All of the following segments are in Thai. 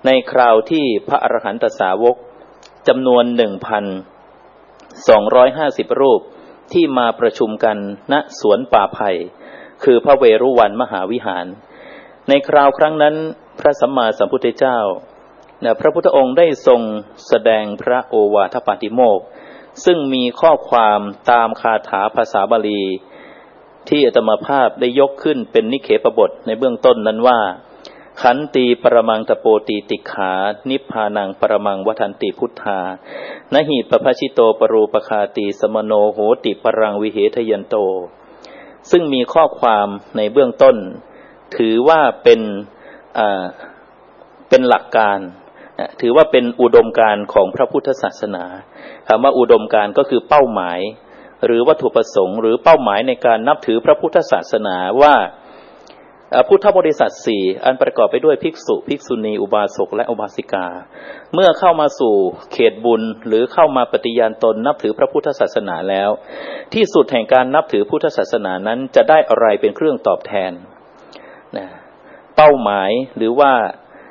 ในคราวที่พระอรหันตสาวกจำนวน 1,250 รูปที่มาประชุมกันณสวนป่าไผ่คือพระเวรุวันมหาวิหารในคราวครั้งนั้นพระสัมมาสัมพุทธเจ้าพระพุทธองค์ได้ทรงแสดงพระโอวาทปาติโมกข์ซึ่งมีข้อความตามคาถาภาษาบาลีที่อาตมาภาพได้ยกขึ้นเป็นนิเขปบทในเบื้องต้นนั้นว่าขันติปรมังตโปติติขานิพพานังปรมังวัฏันติพุทธานหิปภชิโตปรูปคาติสมโนโหติปรังวิเหทยันโตซึ่งมีข้อความในเบื้องต้นถือว่าเป็นหลักการถือว่าเป็นอุดมการณ์ของพระพุทธศาสนาคำว่าอุดมการณ์ก็คือเป้าหมายหรือวัตถุประสงค์หรือเป้าหมายในการนับถือพระพุทธศาสนาว่าพุทธบริษัท4อันประกอบไปด้วยภิกษุภิกษุณีอุบาสกและอุบาสิกาเมื่อเข้ามาสู่เขตบุญหรือเข้ามาปฏิญาณตนนับถือพระพุทธศาสนาแล้วที่สุดแห่งการนับถือพุทธศาสนานั้นจะได้อะไรเป็นเครื่องตอบแทนเป้าหมายหรือว่า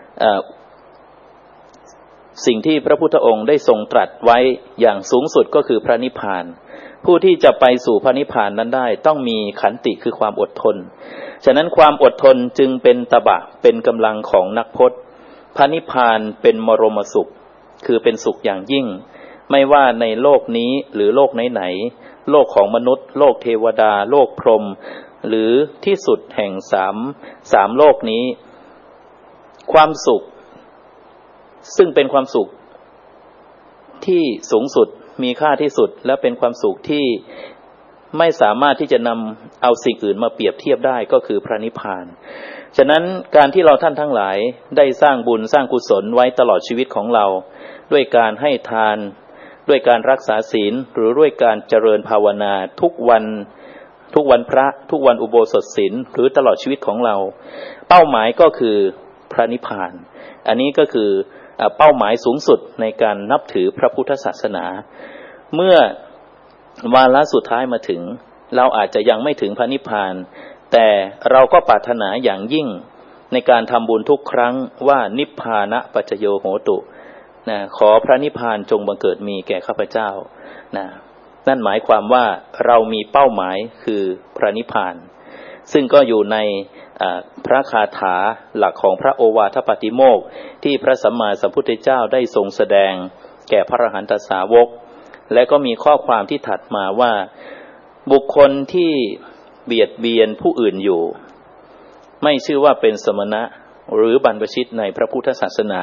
สิ่งที่พระพุทธองค์ได้ทรงตรัสไว้อย่างสูงสุดก็คือพระนิพพานผู้ที่จะไปสู่พระนิพพานนั้นได้ต้องมีขันติคือความอดทนฉะนั้นความอดทนจึงเป็นตบะเป็นกำลังของนักพจน์พระนิพพานเป็นมรมสุขคือเป็นสุขอย่างยิ่งไม่ว่าในโลกนี้หรือโลกไหนๆโลกของมนุษย์โลกเทวดาโลกพรหมหรือที่สุดแห่งสามโลกนี้ความสุขซึ่งเป็นความสุขที่สูงสุดมีค่าที่สุดและเป็นความสุขที่ไม่สามารถที่จะนำเอาสิ่งอื่นมาเปรียบเทียบได้ก็คือพระนิพพานฉะนั้นการที่เราท่านทั้งหลายได้สร้างบุญสร้างกุศลไว้ตลอดชีวิตของเราด้วยการให้ทานด้วยการรักษาศีลหรือด้วยการเจริญภาวนาทุกวันพระทุกวันอุโบสถศีลหรือตลอดชีวิตของเราเป้าหมายก็คือพระนิพพานอันนี้ก็คือเป้าหมายสูงสุดในการนับถือพระพุทธศาสนาเมื่อวาระสุดท้ายมาถึงเราอาจจะยังไม่ถึงพระนิพพานแต่เราก็ปรารถนาอย่างยิ่งในการทำบุญทุกครั้งว่านิพพานะปัจจโยโหตุขอพระนิพพานจงบังเกิดมีแก่ข้าพเจ้านั่นหมายความว่าเรามีเป้าหมายคือพระนิพพานซึ่งก็อยู่ในพระคาถาหลักของพระโอวาทปาติโมกข์ที่พระสัมมาสัมพุทธเจ้าได้ทรงแสดงแก่พระอรหันตสาวกและก็มีข้อความที่ถัดมาว่าบุคคลที่เบียดเบียนผู้อื่นอยู่ไม่ชื่อว่าเป็นสมณะหรือบรรพชิตในพระพุทธศาสนา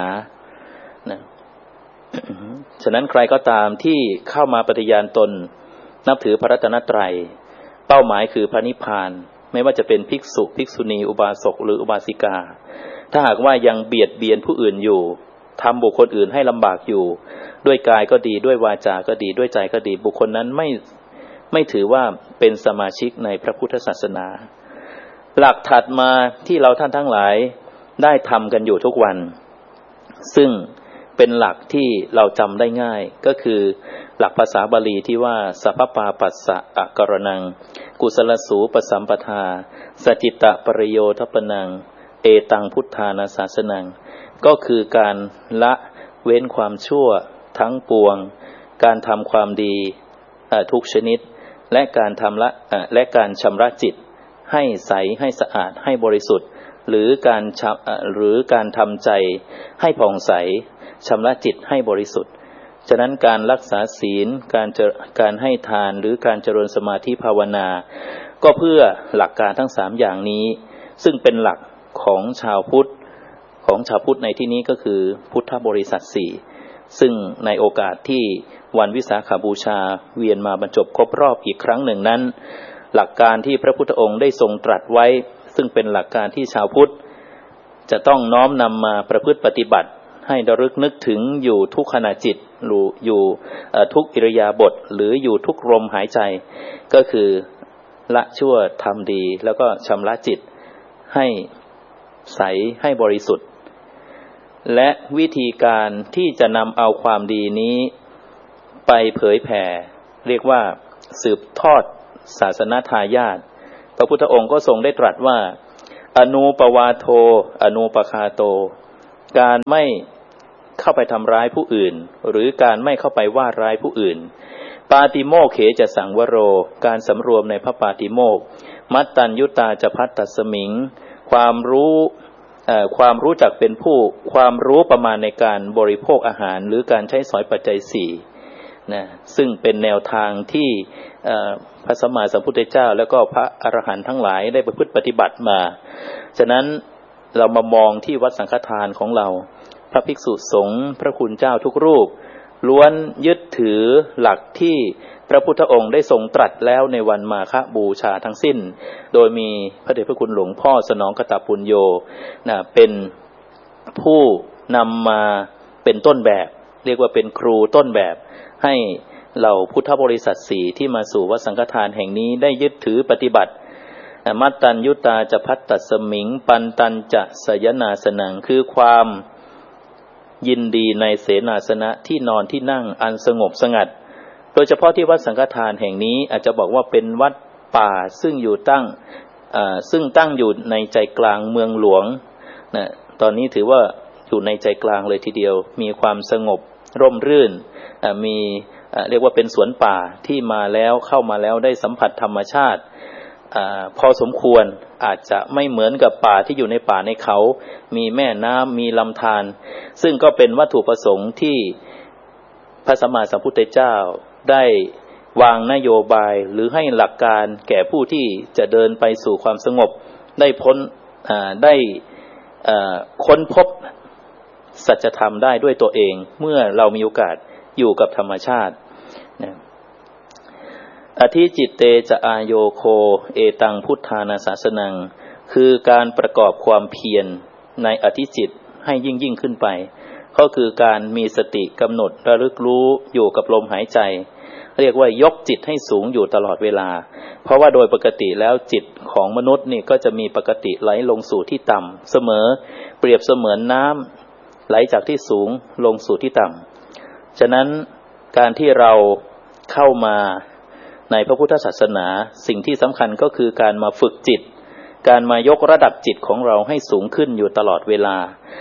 ฉะนั้นใครก็ตามที่เข้ามาปฏิญาณตนนับถือพระรัตนตรัยเป้าหมายคือพระนิพพานไม่ว่าจะเป็นภิกษุภิกษุณีอุบาสกหรืออุบาสิกาถ้าหากว่ายังเบียดเบียนผู้อื่นอยู่ทำบุคคลอื่นให้ลำบากอยู่ด้วยกายก็ดีด้วยวาจาก็ดีด้วยใจก็ดีบุคคลนั้นไม่ถือว่าเป็นสมาชิกในพระพุทธศาสนาหลักถัดมาที่เราท่านทั้งหลายได้ทำกันอยู่ทุกวันซึ่งเป็นหลักที่เราจำได้ง่ายก็คือหลักภาษาบาลีที่ว่าสัพพปาปัสสะอะกรณังกุศลสูปสัมปทาสจิตตปริโยทปนังเอตังพุทธานาสาสนังก็คือการละเว้นความชั่วทั้งปวงการทำความดีทุกชนิดและการชำระจิตให้ใสให้สะอาดให้บริสุทธิ์หรือการทำใจให้ผ่องใสชำระจิตให้บริสุทธิ์ฉะนั้นการรักษาศีลการให้ทานหรือการเจริญสมาธิภาวนาก็เพื่อหลักการทั้ง3อย่างนี้ซึ่งเป็นหลักของชาวพุทธในที่นี้ก็คือพุทธบริษัท4ซึ่งในโอกาสที่วันวิสาขบูชาเวียนมาบรรจบครบรอบอีกครั้งหนึ่งนั้นหลักการที่พระพุทธองค์ได้ทรงตรัสไว้ซึ่งเป็นหลักการที่ชาวพุทธจะต้องน้อมนำมาประพฤติปฏิบัติให้ระลึกนึกถึงอยู่ทุกขณะจิตอยู่ทุกอิริยาบถหรืออยู่ทุกลมหายใจก็คือละชั่วทำดีแล้วก็ชำระจิตให้ใสให้บริสุทธิ์และวิธีการที่จะนำเอาความดีนี้ไปเผยแผ่เรียกว่าสืบทอดศาสนทายาทพระพุทธองค์ก็ทรงได้ตรัสว่าอนูปวาโทอนูปคาโตการไม่เข้าไปทำร้ายผู้อื่นหรือการไม่เข้าไปว่าร้ายผู้อื่นปาติโมกเขจะสังวโรการสำรวมในพระปาติโมกข์มัตตัญยุตาจะพัตตัสมิงความรู้จักเป็นผู้ความรู้ประมาณในการบริโภคอาหารหรือการใช้สอยปัจจัยสี่นะซึ่งเป็นแนวทางที่พระสัมมาสัมพุทธเจ้าแล้วก็พระอรหันต์ทั้งหลายได้ประพฤติปฏิบัติมาฉะนั้นเรามามองที่วัดสังฆทานของเราพระภิกษุสงฆ์พระคุณเจ้าทุกรูปล้วนยึดถือหลักที่พระพุทธองค์ได้ทรงตรัสแล้วในวันมาฆบูชาทั้งสิ้นโดยมีพระเดชพระคุณหลวงพ่อสนองกตปุญโญเป็นผู้นำมาเป็นต้นแบบเรียกว่าเป็นครูต้นแบบให้เหล่าพุทธบริษัทสี่ที่มาสู่วัดสังฆทานแห่งนี้ได้ยึดถือปฏิบัติมัตตัญยุตาจะพัตตัสมิงปันตัญจะสยนาสนังคือความยินดีในเสนาสนะที่นอนที่นั่งอันสงบสงัดโดยเฉพาะที่วัดสังฆทานแห่งนี้อาจจะบอกว่าเป็นวัดป่าซึ่งตั้งอยู่ในใจกลางเมืองหลวงนะตอนนี้ถือว่าอยู่ในใจกลางเลยทีเดียวมีความสงบร่มรื่นมีเรียกว่าเป็นสวนป่าที่มาแล้วเข้ามาแล้วได้สัมผัสธรรมชาติพอสมควรอาจจะไม่เหมือนกับป่าที่อยู่ในป่าในเขามีแม่น้ำมีลำธารซึ่งก็เป็นวัตถุประสงค์ที่พระสัมมาสัมพุทธเจ้าได้วางนโยบายหรือให้หลักการแก่ผู้ที่จะเดินไปสู่ความสงบได้ค้นพบสัจธรรมได้ด้วยตัวเองเมื่อเรามีโอกาสอยู่กับธรรมชาติอธิจิตเตจะอายโยโคเอตังพุทธานาสาสนังคือการประกอบความเพียรในอธิจิตให้ยิ่งขึ้นไปก็คือการมีสติกำหนดระลึกรู้อยู่กับลมหายใจเรียกว่ายกจิตให้สูงอยู่ตลอดเวลาเพราะว่าโดยปกติแล้วจิตของมนุษย์นี่ก็จะมีปกติไหลลงสู่ที่ต่ำเสมอเปรียบเสมือนน้ำไหลจากที่สูงลงสู่ที่ต่ำฉะนั้นการที่เราเข้ามาในพระพุทธศาสนาสิ่งที่สำคัญก็คือการมาฝึกจิตการมายกระดับจิตของเราให้สูงขึ้นอยู่ตลอดเวลา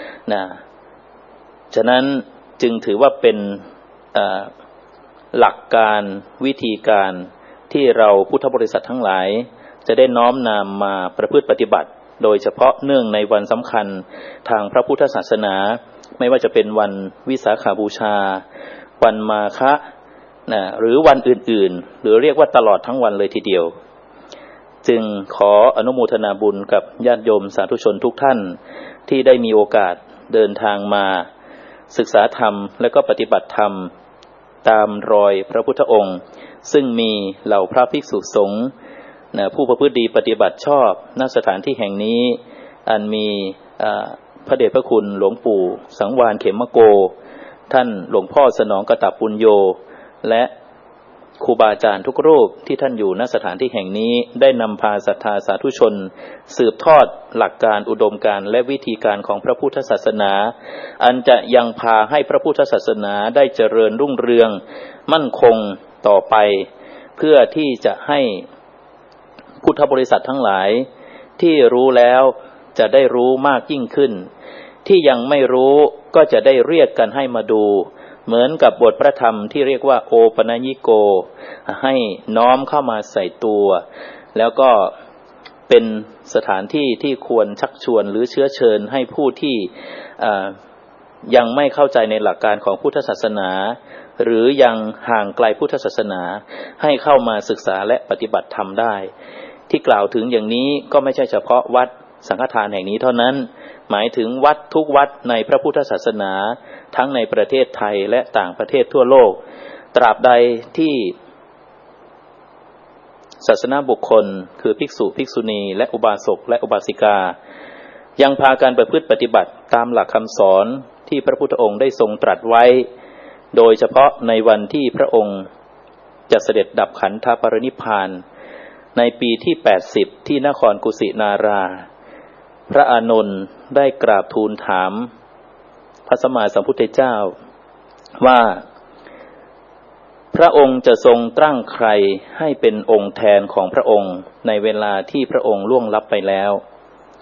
ฉะนั้นจึงถือว่าเป็นหลักการวิธีการที่เราพุทธบริษัททั้งหลายจะได้น้อมนำมาประพฤติปฏิบัติโดยเฉพาะเนื่องในวันสำคัญทางพระพุทธศาสนาไม่ว่าจะเป็นวันวิสาขบูชาวันมาฆหรือวันอื่นๆหรือเรียกว่าตลอดทั้งวันเลยทีเดียวจึงขออนุโมทนาบุญกับญาติโยมสาธุชนทุกท่านที่ได้มีโอกาสเดินทางมาศึกษาธรรมและก็ปฏิบัติธรรมตามรอยพระพุทธองค์ซึ่งมีเหล่าพระภิกษุสงฆ์ผู้ประพฤติดีปฏิบัติชอบณสถานที่แห่งนี้อันมีพระเดชพระคุณหลวงปู่สังวาลเขมโกท่านหลวงพ่อสนองกตปุญโญและครูบาอาจารย์ทุกรูปที่ท่านอยู่ณสถานที่แห่งนี้ได้นำพาศรัทธาสาธุชนสืบทอดหลักการอุดมการณ์และวิธีการของพระพุทธศาสนาอันจะยังพาให้พระพุทธศาสนาได้เจริญรุ่งเรืองมั่นคงต่อไปเพื่อที่จะให้พุทธบริษัททั้งหลายที่รู้แล้วจะได้รู้มากยิ่งขึ้นที่ยังไม่รู้ก็จะได้เรียกกันให้มาดูเหมือนกับบทพระธรรมที่เรียกว่าโอปนัญญิโกให้น้อมเข้ามาใส่ตัวแล้วก็เป็นสถานที่ที่ควรชักชวนหรือเชื้อเชิญให้ผู้ที่ยังไม่เข้าใจในหลักการของพุทธศาสนาหรือยังห่างไกลพุทธศาสนาให้เข้ามาศึกษาและปฏิบัติธรรมได้ที่กล่าวถึงอย่างนี้ก็ไม่ใช่เฉพาะวัดสังฆทานแห่งนี้เท่านั้นหมายถึงวัดทุกวัดในพระพุทธศาสนาทั้งในประเทศไทยและต่างประเทศทั่วโลกตราบใดที่ศาสนาบุคคลคือภิกษุภิกษุณีและอุบาสกและอุบาสิกายังพาการประพฤติปฏิบัติตามหลักคำสอนที่พระพุทธองค์ได้ทรงตรัสไว้โดยเฉพาะในวันที่พระองค์จะเสด็จดับขันธปรินิพพานในปีที่80ที่นครกุสินาราพระอานนท์ได้กราบทูลถามพระสัมมาสัมพุทธเจ้าว่าพระองค์จะทรงตั้งใครให้เป็นองค์แทนของพระองค์ในเวลาที่พระองค์ล่วงลับไปแล้ว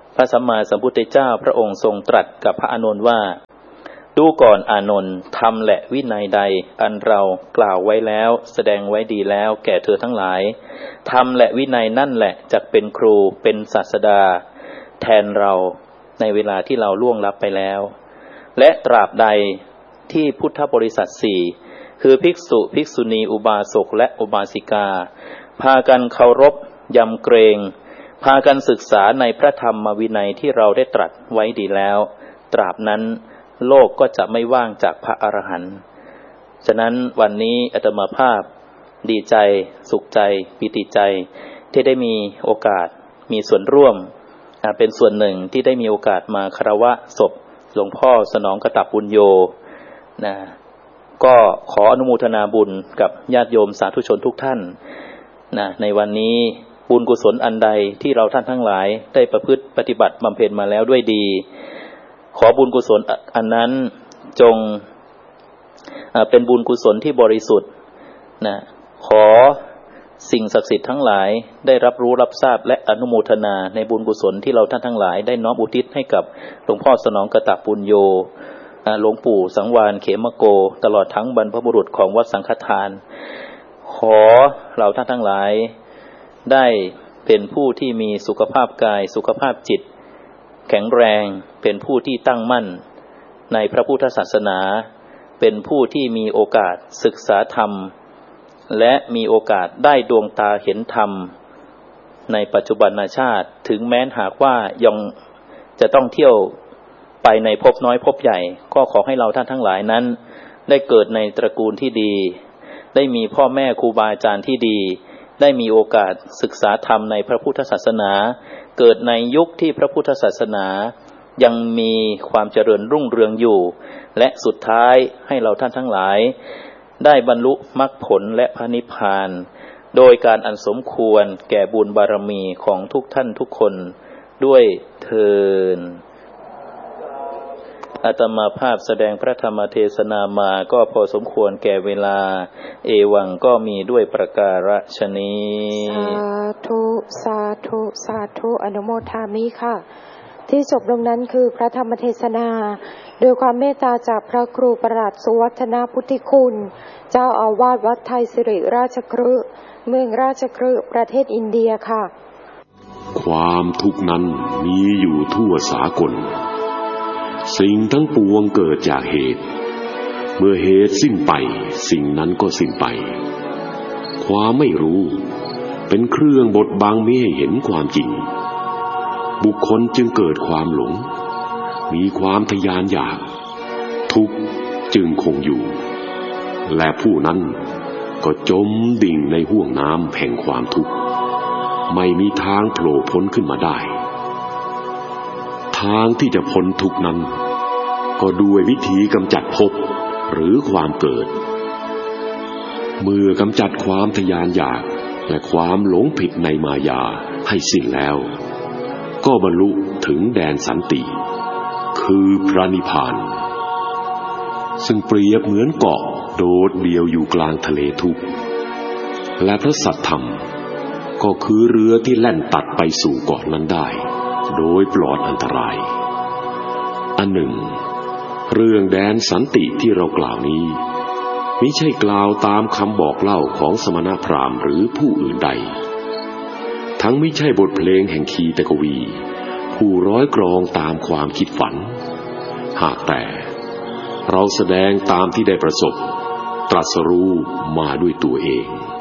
พระสัมมาสัมพุทธเจ้าพระองค์ทรงตรัสกับพระอานนท์ว่าดูก่อนอานนท์ธรรมและวินัยใดอันเรากล่าวไว้แล้วแสดงไว้ดีแล้วแก่เธอทั้งหลายธรรมและวินัยนั่นแหละจักเป็นครูเป็นศาสดาแทนเราในเวลาที่เราล่วงลับไปแล้วและตราบใดที่พุทธบริษัทสี่คือภิกษุภิกษุณีอุบาสกและอุบาสิกาพากันเคารพยำเกรงพากันศึกษาในพระธรรมวินัยที่เราได้ตรัสไว้ดีแล้วตราบนั้นโลกก็จะไม่ว่างจากพระอรหันต์ฉะนั้นวันนี้อาตมาภาพดีใจสุขใจปิติใจที่ได้มีโอกาสมีส่วนร่วมเป็นส่วนหนึ่งที่ได้มีโอกาสมาคารวะศพหลวงพ่อสนองกตับบุญโยนะก็ขออนุโมทนาบุญกับญาติโยมสาธุชนทุกท่านนะในวันนี้บุญกุศลอันใดที่เราท่านทั้งหลายได้ประพฤติปฏิบัติบำเพ็ญมาแล้วด้วยดีขอบุญกุศลอันนั้นจงเป็นบุญกุศลที่บริสุทธิ์นะขอสิ่งศักดิ์สิทธิ์ทั้งหลายได้รับรู้รับทราบและอนุโมทนาในบุญกุศลที่เราท่านทั้งหลายได้น้อมอุทิศให้กับหลวงพ่อสนองกตับบุญโยหลวงปู่สังวาลเขมโกตลอดทั้งบรรพบุรุษของวัดสังฆทานขอเราท่านทั้งหลายได้เป็นผู้ที่มีสุขภาพกายสุขภาพจิตแข็งแรงเป็นผู้ที่ตั้งมั่นในพระพุทธศาสนาเป็นผู้ที่มีโอกาสศึกษาธรรมและมีโอกาสได้ดวงตาเห็นธรรมในปัจจุบันชาติถึงแม้หากว่ายังจะต้องเที่ยวไปในภพน้อยภพใหญ่ก็ขอให้เราท่านทั้งหลายนั้นได้เกิดในตระกูลที่ดีได้มีพ่อแม่ครูบาอาจารย์ที่ดีได้มีโอกาสศึกษาธรรมในพระพุทธศาสนาเกิดในยุคที่พระพุทธศาสนายังมีความเจริญรุ่งเรืองอยู่และสุดท้ายให้เราท่านทั้งหลายได้บรรลุมรรคผลและพระนิพพานโดยการอันสมควรแก่บุญบารมีของทุกท่านทุกคนด้วยเทอญอาตมาภาพแสดงพระธรรมเทศนามาก็พอสมควรแก่เวลาเอวังก็มีด้วยประการฉนี้สาธุสาธุสาธุอนุโมทามิค่ะที่จบลงนั้นคือพระธรรมเทศนาโดยความเมตตาจากพระครูประหลัดสุวัฒนพุทธิคุณเจ้าอาวาสวัดไทยสิริราชคฤห์เมืองราชคฤห์ประเทศอินเดียค่ะความทุกข์นั้นมีอยู่ทั่วสากลสิ่งทั้งปวงเกิดจากเหตุเมื่อเหตุสิ้นไปสิ่งนั้นก็สิ้นไปความไม่รู้เป็นเครื่องบดบังไม่ให้เห็นความจริงบุคคลจึงเกิดความหลงมีความทะยานอยากทุกข์จึงคงอยู่และผู้นั้นก็จมดิ่งในห้วงน้ำแห่งความทุกข์ไม่มีทางโผล่พ้นขึ้นมาได้ทางที่จะพ้นทุกข์นั้นก็ด้วยวิธีกำจัดภพหรือความเกิดเมื่อกำจัดความทะยานอยากและความหลงผิดในมายาให้สิ้นแล้วก็บรรลุถึงแดนสันติคือพระนิพพานซึ่งเปรียบเหมือนเกาะโดดเดี่ยวอยู่กลางทะเลทุกข์และพระสัทธรรมก็คือเรือที่แล่นตัดไปสู่เกาะนั้นได้โดยปลอดอันตรายอันหนึ่งเรื่องแดนสันติที่เรากล่าวนี้มิใช่กล่าวตามคำบอกเล่าของสมณพราหมณ์หรือผู้อื่นใดทั้งมิใช่บทเพลงแห่งคีตกวีผู้ร้อยกรองตามความคิดฝันหากแต่เราแสดงตามที่ได้ประสบตรัสรู้มาด้วยตัวเอง